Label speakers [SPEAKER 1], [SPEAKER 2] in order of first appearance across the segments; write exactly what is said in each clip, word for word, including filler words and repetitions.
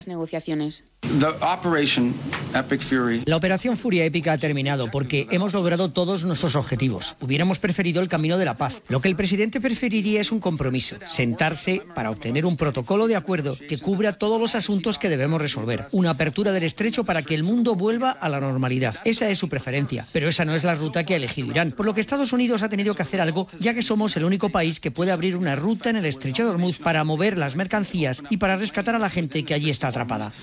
[SPEAKER 1] negociaciones.
[SPEAKER 2] La operación Furia Épica ha terminado porque hemos logrado todos nuestros objetivos. Hubiéramos preferido el camino de la paz. Lo que el presidente preferiría es un compromiso, sentarse para obtener un protocolo de acuerdo que cubra todos los asuntos que debemos resolver. Una apertura del estrecho para que el mundo vuelva a la normalidad. Esa es su preferencia, pero esa no es la ruta que ha elegido Irán. Por lo que Estados Unidos ha tenido que hacer algo, ya que somos el único país que puede abrir una ruta en el estrecho de Hormuz para mover las mercancías y para rescatar a la gente que allí está atrapada.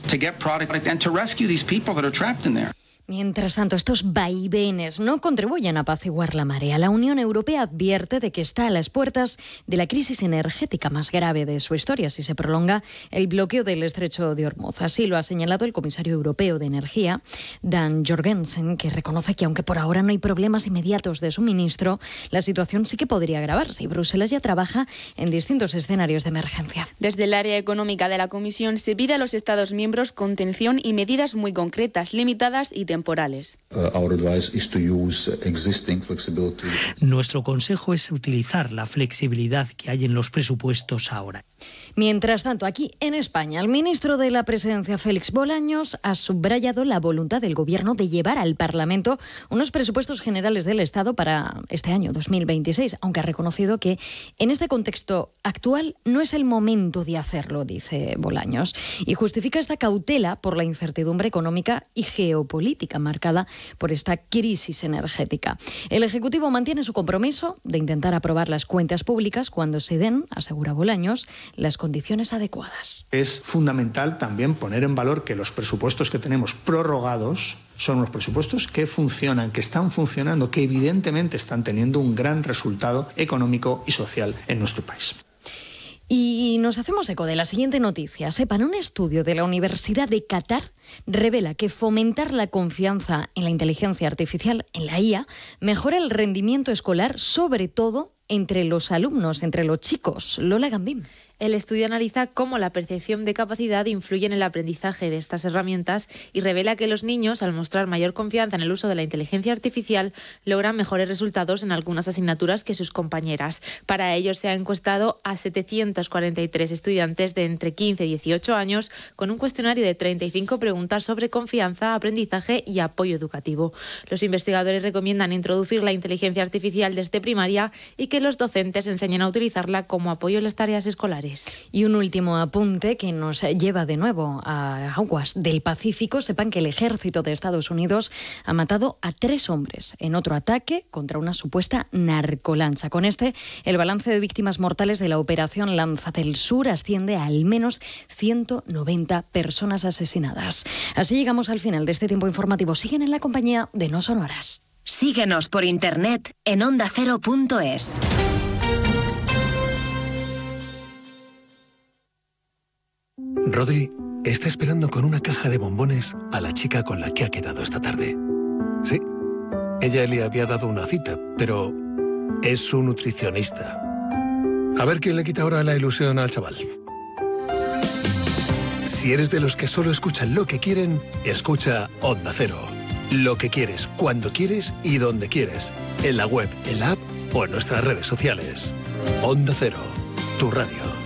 [SPEAKER 3] Mientras tanto, estos vaivenes no contribuyen a apaciguar la marea. La Unión Europea advierte de que está a las puertas de la crisis energética más grave de su historia si se prolonga el bloqueo del estrecho de Hormuz. Así lo ha señalado el comisario europeo de Energía, Dan Jorgensen, que reconoce que aunque por ahora no hay problemas inmediatos de suministro, la situación sí que podría agravarse y Bruselas ya trabaja en distintos escenarios de emergencia.
[SPEAKER 1] Desde el área económica de la Comisión se pide a los Estados miembros contención y medidas muy concretas, limitadas y temporales.
[SPEAKER 2] Nuestro consejo es utilizar la flexibilidad que hay en los presupuestos ahora.
[SPEAKER 3] Mientras tanto, aquí en España, el ministro de la Presidencia, Félix Bolaños, ha subrayado la voluntad del Gobierno de llevar al Parlamento unos presupuestos generales del Estado para este año dos mil veintiséis, aunque ha reconocido que en este contexto actual no es el momento de hacerlo, dice Bolaños, y justifica esta cautela por la incertidumbre económica y geopolítica marcada por esta crisis energética. El Ejecutivo mantiene su compromiso de intentar aprobar las cuentas públicas cuando se den, asegura Bolaños, las condiciones adecuadas.
[SPEAKER 4] Es fundamental también poner en valor que los presupuestos que tenemos prorrogados son unos presupuestos que funcionan, que están funcionando, que evidentemente están teniendo un gran resultado económico y social en nuestro país.
[SPEAKER 3] Y nos hacemos eco de la siguiente noticia. Sepan, un estudio de la Universidad de Qatar revela que fomentar la confianza en la inteligencia artificial, en la I A, mejora el rendimiento escolar, sobre todo entre los alumnos, entre los chicos. Lola Gambín.
[SPEAKER 5] El estudio analiza cómo la percepción de capacidad influye en el aprendizaje de estas herramientas y revela que los niños, al mostrar mayor confianza en el uso de la inteligencia artificial, logran mejores resultados en algunas asignaturas que sus compañeras. Para ello se ha encuestado a setecientos cuarenta y tres estudiantes de entre quince y dieciocho años con un cuestionario de treinta y cinco preguntas sobre confianza, aprendizaje y apoyo educativo. Los investigadores recomiendan introducir la inteligencia artificial desde primaria y que los docentes enseñen a utilizarla como apoyo en las tareas escolares.
[SPEAKER 3] Y un último apunte que nos lleva de nuevo a aguas del Pacífico. Sepan que el ejército de Estados Unidos ha matado a tres hombres en otro ataque contra una supuesta narcolancha. Con este, el balance de víctimas mortales de la operación Lanza del Sur asciende a al menos ciento noventa personas asesinadas. Así llegamos al final de este tiempo informativo. Siguen en la compañía de No Son Horas.
[SPEAKER 6] Síguenos por internet en onda cero punto es.
[SPEAKER 7] Rodri está esperando con una caja de bombones a la chica con la que ha quedado esta tarde. Sí, ella le había dado una cita, pero es su nutricionista. A ver quién le quita ahora la ilusión al chaval. Si eres de los que solo escuchan lo que quieren, escucha Onda Cero. Lo que quieres, cuando quieres y donde quieres. En la web, en la app o en nuestras redes sociales. Onda Cero, tu radio.